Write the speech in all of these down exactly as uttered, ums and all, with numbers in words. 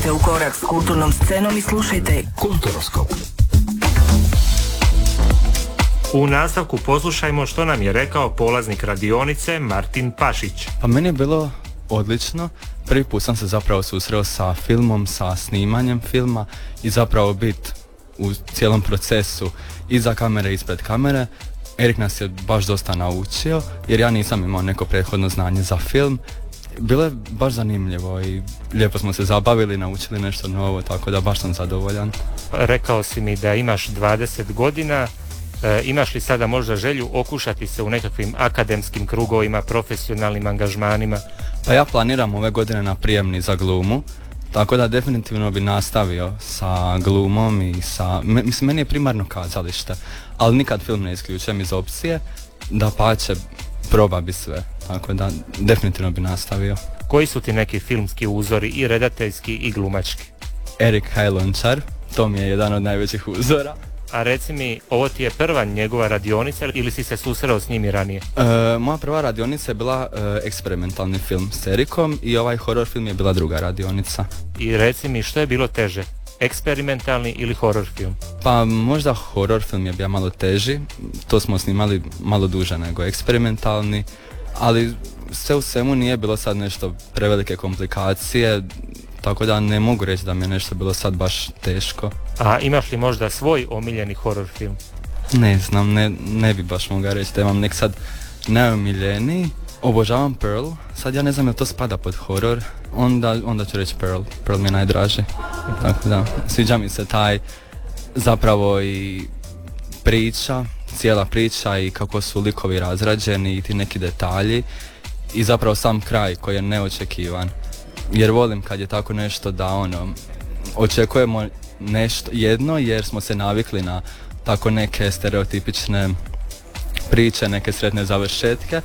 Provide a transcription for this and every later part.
Stupite u korak s kulturnom scenom i slušajte Kulturoskop. U nastavku poslušajmo što nam je rekao polaznik radionice Martin Pašić. Pa meni je bilo odlično. Prvi put sam se zapravo susreo sa filmom, sa snimanjem filma i zapravo biti u cijelom procesu iza kamere i ispred kamere. Erik nas je baš dosta naučio jer ja nisam imao neko prethodno znanje za film. Bilo je baš zanimljivo i lijepo smo se zabavili, naučili nešto novo, tako da baš sam zadovoljan. Rekao si mi da imaš dvadeset godina, e, imaš li sada možda želju okušati se u nekakvim akademskim krugovima, profesionalnim angažmanima? Pa ja planiram ove godine na prijemni za glumu, tako da definitivno bi nastavio sa glumom i sa, mislim meni je primarno kazalište, ali nikad film ne isključujem iz opcije, da pače proba bi sve, tako da definitivno bi nastavio. Koji su ti neki filmski uzori, i redateljski i glumački? Erik Hajlončar, to mi je jedan od najvećih uzora. A reci mi, ovo ti je prva njegova radionica ili si se susreo s njim i ranije? E, moja prva radionica je bila e, eksperimentalni film s Erikom i ovaj horror film je bila druga radionica. I reci mi, što je bilo teže? Eksperimentalni ili horror film? Pa možda horror film je bio malo teži, to smo snimali malo duže nego eksperimentalni, ali sve u svemu nije bilo sad nešto prevelike komplikacije, tako da ne mogu reći da mi je nešto bilo sad baš teško. A imaš li možda svoj omiljeni horror film? Ne znam, ne, ne bi baš mogao reći da imam nek sad najomiljeniji. Obožavam Pearl, sad ja ne znam je li to spada pod horror, onda, onda ću reći Pearl, Pearl mi je najdraži. Uh-huh. Tako da, sviđa mi se taj zapravo i priča, cijela priča i kako su likovi razrađeni i ti neki detalji i zapravo sam kraj koji je neočekivan. Jer volim kad je tako nešto da ono, očekujemo nešto jedno jer smo se navikli na tako neke stereotipične priče, neke sretne završetke,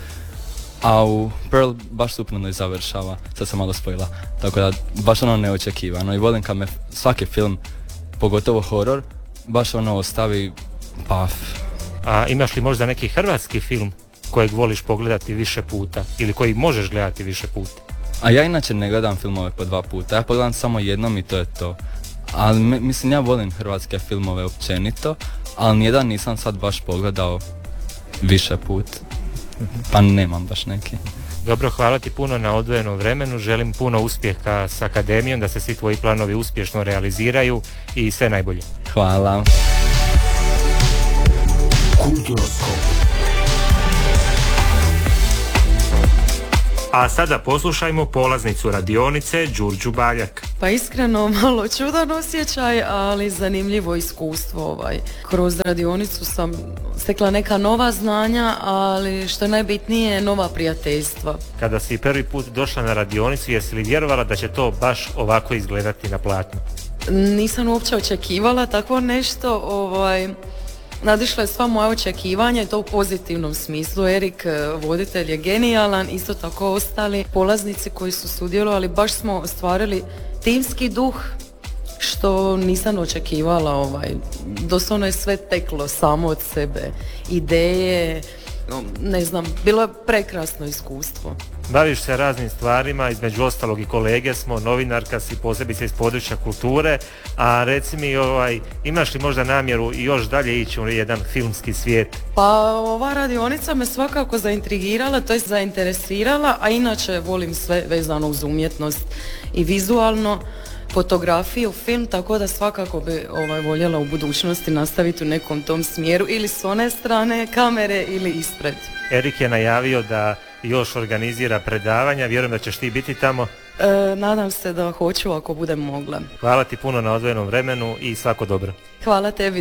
a u Pearl baš suprotno i završava, sad sam malo spojila, tako da baš ono neočekivano i volim kad me svaki film, pogotovo horor, baš ono ostavi paf. A imaš li možda neki hrvatski film kojeg voliš pogledati više puta ili koji možeš gledati više puta? A ja inače ne gledam filmove po dva puta, ja pogledam samo jednom i to je to. Ali mislim ja volim hrvatske filmove općenito, ali nijedan nisam sad baš pogledao više put, pa nemam baš neki. Dobro, hvala ti puno na odvojenom vremenu, želim puno uspjeha s akademijom, da se svi tvoji planovi uspješno realiziraju i sve najbolje. Hvala. A sada poslušajmo polaznicu radionice Đurđu Baljak. Pa iskreno malo čudan osjećaj, ali zanimljivo iskustvo. Ovaj. Kroz radionicu sam stekla neka nova znanja, ali što je najbitnije, nova prijateljstva. Kada si prvi put došla na radionicu, jesi li vjerovala da će to baš ovako izgledati na platnu? Nisam uopće očekivala takvo nešto. Ovaj... Nadišla je sva moja očekivanja i to u pozitivnom smislu. Erik, voditelj, je genijalan, isto tako ostali polaznici koji su sudjelovali, baš smo ostvarili timski duh što nisam očekivala. Ovaj. Doslovno je sve teklo samo od sebe, ideje, ne znam, bilo je prekrasno iskustvo. Baviš se raznim stvarima, između ostalog i kolege smo, novinarka si, posebice iz područja kulture, a reci mi, ovaj, imaš li možda namjeru još dalje ići u jedan filmski svijet? Pa ova radionica me svakako zaintrigirala, to je zainteresirala, a inače volim sve vezano uz umjetnost i vizualno, fotografiju, film, tako da svakako bi ovaj, voljela u budućnosti nastaviti u nekom tom smjeru ili s one strane kamere ili ispred. Erik je najavio da još organizira predavanja, vjerujem da ćeš ti biti tamo. E, nadam se da hoću ako budem mogla. Hvala ti puno na odvojenom vremenu i svako dobro. Hvala tebi.